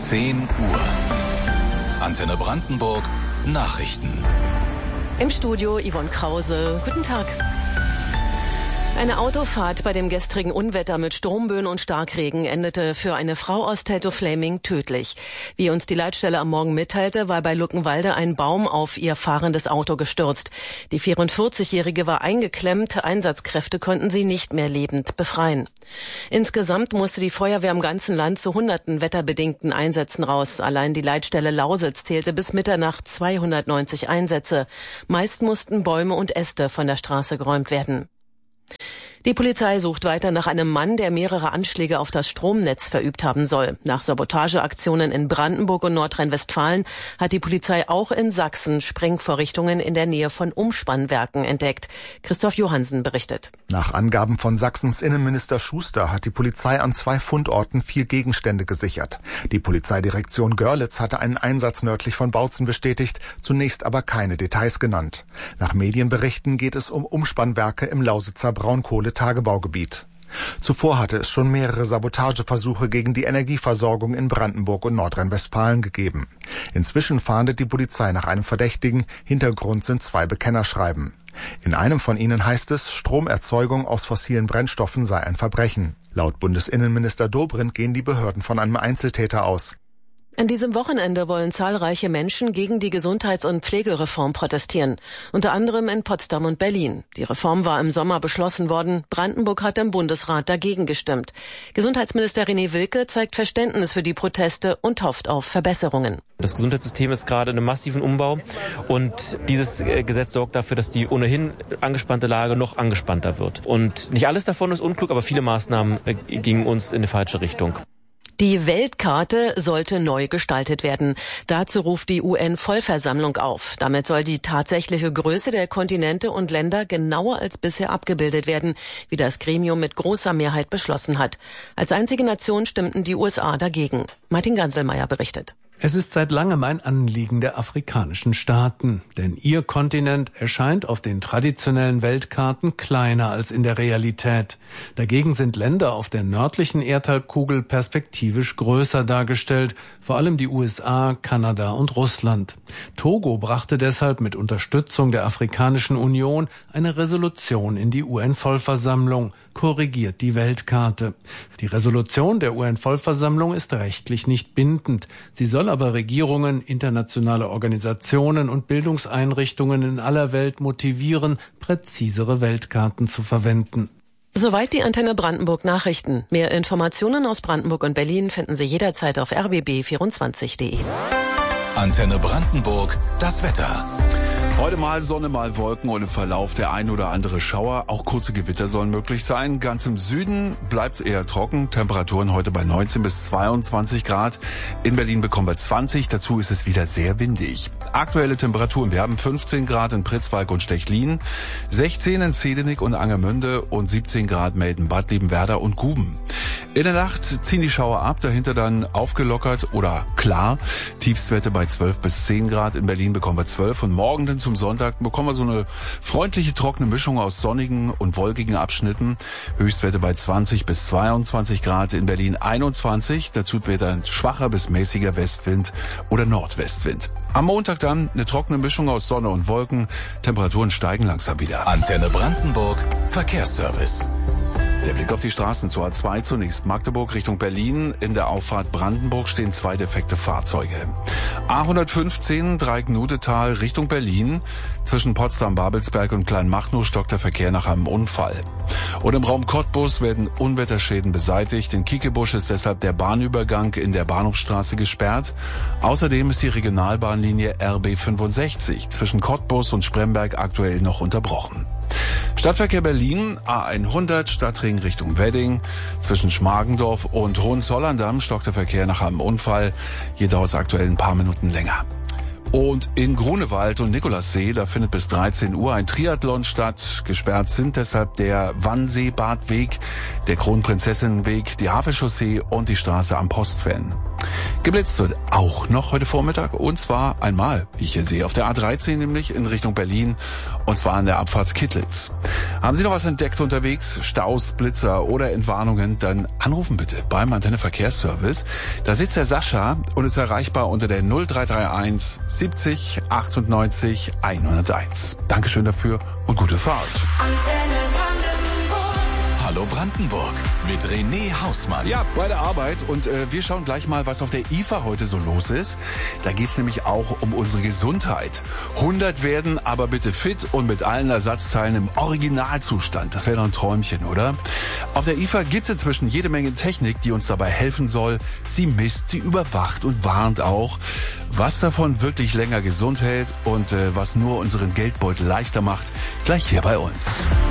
10 Uhr. Antenne Brandenburg Nachrichten. Im Studio Yvonne Krause. Guten Tag. Eine Autofahrt bei dem gestrigen Unwetter mit Sturmböen und Starkregen endete für eine Frau aus Teltow-Fläming tödlich. Wie uns die Leitstelle am Morgen mitteilte, war bei Luckenwalde ein Baum auf ihr fahrendes Auto gestürzt. Die 44-Jährige war eingeklemmt, Einsatzkräfte konnten sie nicht mehr lebend befreien. Insgesamt musste die Feuerwehr im ganzen Land zu hunderten wetterbedingten Einsätzen raus. Allein die Leitstelle Lausitz zählte bis Mitternacht 290 Einsätze. Meist mussten Bäume und Äste von der Straße geräumt werden. Die Polizei sucht weiter nach einem Mann, der mehrere Anschläge auf das Stromnetz verübt haben soll. Nach Sabotageaktionen in Brandenburg und Nordrhein-Westfalen hat die Polizei auch in Sachsen Sprengvorrichtungen in der Nähe von Umspannwerken entdeckt. Christoph Johannsen berichtet. Nach Angaben von Sachsens Innenminister Schuster hat die Polizei an 2 Fundorten 4 Gegenstände gesichert. Die Polizeidirektion Görlitz hatte einen Einsatz nördlich von Bautzen bestätigt, zunächst aber keine Details genannt. Nach Medienberichten geht es um Umspannwerke im Lausitzer Braunkohletagebaugebiet. Zuvor hatte es schon mehrere Sabotageversuche gegen die Energieversorgung in Brandenburg und Nordrhein-Westfalen gegeben. Inzwischen fahndet die Polizei nach einem Verdächtigen. Hintergrund sind 2 Bekennerschreiben. In einem von ihnen heißt es, Stromerzeugung aus fossilen Brennstoffen sei ein Verbrechen. Laut Bundesinnenminister Dobrindt gehen die Behörden von einem Einzeltäter aus. An diesem Wochenende wollen zahlreiche Menschen gegen die Gesundheits- und Pflegereform protestieren. Unter anderem in Potsdam und Berlin. Die Reform war im Sommer beschlossen worden. Brandenburg hat im Bundesrat dagegen gestimmt. Gesundheitsminister René Wilke zeigt Verständnis für die Proteste und hofft auf Verbesserungen. Das Gesundheitssystem ist gerade in einem massiven Umbau und dieses Gesetz sorgt dafür, dass die ohnehin angespannte Lage noch angespannter wird. Und nicht alles davon ist unklug, aber viele Maßnahmen gingen uns in die falsche Richtung. Die Weltkarte sollte neu gestaltet werden. Dazu ruft die UN-Vollversammlung auf. Damit soll die tatsächliche Größe der Kontinente und Länder genauer als bisher abgebildet werden, wie das Gremium mit großer Mehrheit beschlossen hat. Als einzige Nation stimmten die USA dagegen. Martin Ganselmeier berichtet. Es ist seit langem ein Anliegen der afrikanischen Staaten, denn ihr Kontinent erscheint auf den traditionellen Weltkarten kleiner als in der Realität. Dagegen sind Länder auf der nördlichen Erdhalbkugel perspektivisch größer dargestellt, vor allem die USA, Kanada und Russland. Togo brachte deshalb mit Unterstützung der Afrikanischen Union eine Resolution in die UN-Vollversammlung, korrigiert die Weltkarte. Die Resolution der UN-Vollversammlung ist rechtlich nicht bindend. Sie soll aber Regierungen, internationale Organisationen und Bildungseinrichtungen in aller Welt motivieren, präzisere Weltkarten zu verwenden. Soweit die Antenne Brandenburg Nachrichten. Mehr Informationen aus Brandenburg und Berlin finden Sie jederzeit auf rbb24.de. Antenne Brandenburg, das Wetter. Heute mal Sonne, mal Wolken und im Verlauf der ein oder andere Schauer. Auch kurze Gewitter sollen möglich sein. Ganz im Süden bleibt es eher trocken. Temperaturen heute bei 19 bis 22 Grad. In Berlin bekommen wir 20. Dazu ist es wieder sehr windig. Aktuelle Temperaturen. Wir haben 15 Grad in Pritzwalk und Stechlin, 16 in Zedenick und Angermünde und 17 Grad Melden-Bad Liebenwerda und Guben. In der Nacht ziehen die Schauer ab, dahinter dann aufgelockert oder klar. Tiefstwerte bei 12 bis 10 Grad. In Berlin bekommen wir 12 und morgen dann zum Sonntag bekommen wir so eine freundliche, trockene Mischung aus sonnigen und wolkigen Abschnitten. Höchstwerte bei 20 bis 22 Grad, in Berlin 21. Dazu wird ein schwacher bis mäßiger Westwind oder Nordwestwind. Am Montag dann eine trockene Mischung aus Sonne und Wolken. Temperaturen steigen langsam wieder. Antenne Brandenburg, Verkehrsservice. Der Blick auf die Straßen zur A2 zunächst. Magdeburg Richtung Berlin. In der Auffahrt Brandenburg stehen 2 defekte Fahrzeuge. A115 Dreieck-Nudetal Richtung Berlin. Zwischen Potsdam-Babelsberg und Kleinmachnow stockt der Verkehr nach einem Unfall. Und im Raum Cottbus werden Unwetterschäden beseitigt. In Kiekebusch ist deshalb der Bahnübergang in der Bahnhofstraße gesperrt. Außerdem ist die Regionalbahnlinie RB 65 zwischen Cottbus und Spremberg aktuell noch unterbrochen. Stadtverkehr Berlin, A100 Stadtring Richtung Wedding. Zwischen Schmargendorf und Hohenzollern-Damm stockt der Verkehr nach einem Unfall. Hier dauert es aktuell ein paar Minuten länger. Und in Grunewald und Nikolassee, da findet bis 13 Uhr ein Triathlon statt. Gesperrt sind deshalb der Wannsee-Badweg, der Kronprinzessinnenweg, die Havelchaussee und die Straße am Postfan. Geblitzt wird auch noch heute Vormittag und zwar einmal, wie ich hier sehe, auf der A13 nämlich in Richtung Berlin und zwar an der Abfahrt Kittlitz. Haben Sie noch was entdeckt unterwegs? Staus, Blitzer oder Entwarnungen? Dann anrufen bitte beim Antenne Verkehrsservice. Da sitzt der Sascha und ist erreichbar unter der 0331 70 98 101. Dankeschön dafür und gute Fahrt. Hallo Brandenburg mit René Hausmann. Ja, bei der Arbeit und wir schauen gleich mal, was auf der IFA heute so los ist. Da geht's nämlich auch um unsere Gesundheit. 100 werden, aber bitte fit und mit allen Ersatzteilen im Originalzustand. Das wäre doch ein Träumchen, oder? Auf der IFA gibt's inzwischen jede Menge Technik, die uns dabei helfen soll. Sie misst, sie überwacht und warnt auch. Was davon wirklich länger gesund hält und was nur unseren Geldbeutel leichter macht, gleich hier bei uns.